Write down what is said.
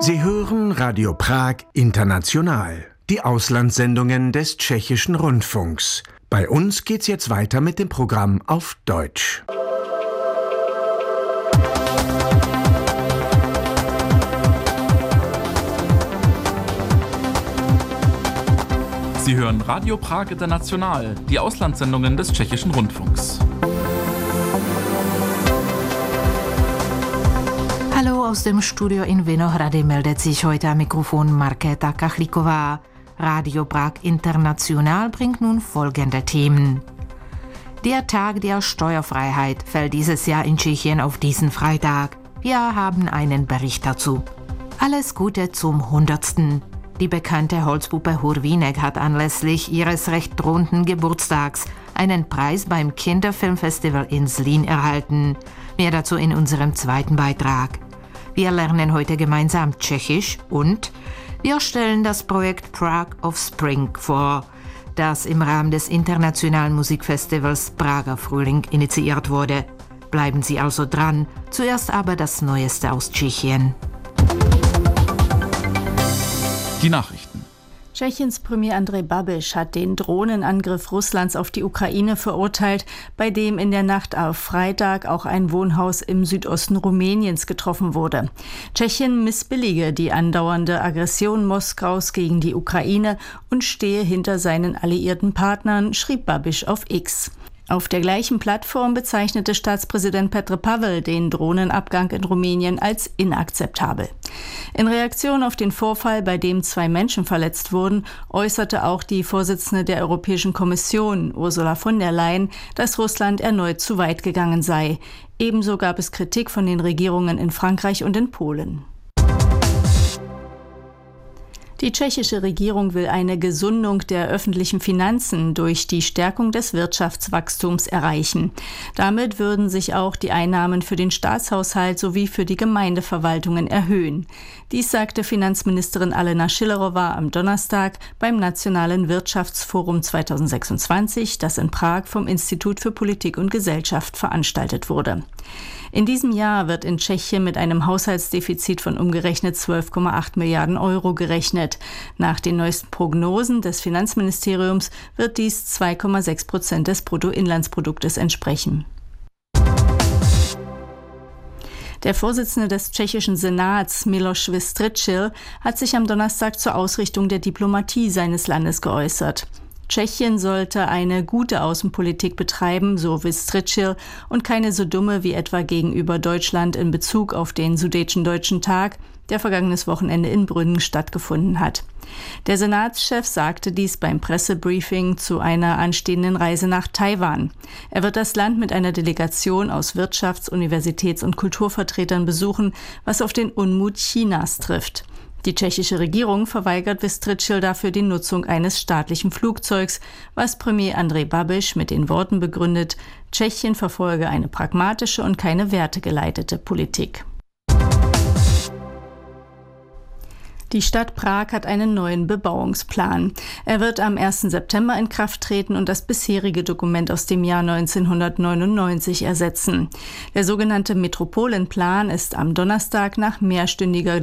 Sie hören Radio Prag International, die Auslandssendungen des Tschechischen Rundfunks. Bei uns geht's jetzt weiter mit dem Programm auf Deutsch. Sie hören Radio Prag International, die Auslandssendungen des Tschechischen Rundfunks. Hallo aus dem Studio in Vinohrady meldet sich heute am Mikrofon Markéta Kachlíková. Radio Prag International bringt nun folgende Themen. Der Tag der Steuerfreiheit fällt dieses Jahr in Tschechien auf diesen Freitag. Wir haben einen Bericht dazu. Alles Gute zum 100. Die bekannte Holzpuppe Hurvínek hat anlässlich ihres recht runden Geburtstags einen Preis beim Kinderfilmfestival in Zlín erhalten. Mehr dazu in unserem zweiten Beitrag. Wir lernen heute gemeinsam Tschechisch und wir stellen das Projekt Prague of Spring vor, das im Rahmen des internationalen Musikfestivals Prager Frühling initiiert wurde. Bleiben Sie also dran, zuerst aber das Neueste aus Tschechien. Die Nachrichten. Tschechiens Premier Andrej Babiš hat den Drohnenangriff Russlands auf die Ukraine verurteilt, bei dem in der Nacht auf Freitag auch ein Wohnhaus im Südosten Rumäniens getroffen wurde. Tschechien missbillige die andauernde Aggression Moskaus gegen die Ukraine und stehe hinter seinen alliierten Partnern, schrieb Babiš auf X. Auf der gleichen Plattform bezeichnete Staatspräsident Petr Pavel den Drohnenabgang in Rumänien als inakzeptabel. In Reaktion auf den Vorfall, bei dem 2 Menschen verletzt wurden, äußerte auch die Vorsitzende der Europäischen Kommission, Ursula von der Leyen, dass Russland erneut zu weit gegangen sei. Ebenso gab es Kritik von den Regierungen in Frankreich und in Polen. Die tschechische Regierung will eine Gesundung der öffentlichen Finanzen durch die Stärkung des Wirtschaftswachstums erreichen. Damit würden sich auch die Einnahmen für den Staatshaushalt sowie für die Gemeindeverwaltungen erhöhen. Dies sagte Finanzministerin Alena Schillerová am Donnerstag beim Nationalen Wirtschaftsforum 2026, das in Prag vom Institut für Politik und Gesellschaft veranstaltet wurde. In diesem Jahr wird in Tschechien mit einem Haushaltsdefizit von umgerechnet 12,8 Milliarden Euro gerechnet. Nach den neuesten Prognosen des Finanzministeriums wird dies 2,6% des Bruttoinlandsproduktes entsprechen. Der Vorsitzende des tschechischen Senats, Miloš Vystrčil, hat sich am Donnerstag zur Ausrichtung der Diplomatie seines Landes geäußert. Tschechien sollte eine gute Außenpolitik betreiben, so Vystrčil, und keine so dumme wie etwa gegenüber Deutschland in Bezug auf den Sudetendeutschen Tag, der vergangenes Wochenende in Brünn stattgefunden hat. Der Senatschef sagte dies beim Pressebriefing zu einer anstehenden Reise nach Taiwan. Er wird das Land mit einer Delegation aus Wirtschafts-, Universitäts- und Kulturvertretern besuchen, was auf den Unmut Chinas trifft. Die tschechische Regierung verweigert Vystrčil dafür die Nutzung eines staatlichen Flugzeugs, was Premier Andrej Babiš mit den Worten begründet, Tschechien verfolge eine pragmatische und keine wertegeleitete Politik. Die Stadt Prag hat einen neuen Bebauungsplan. Er wird am 1. September in Kraft treten und das bisherige Dokument aus dem Jahr 1999 ersetzen. Der sogenannte Metropolenplan ist am Donnerstag nach mehrstündiger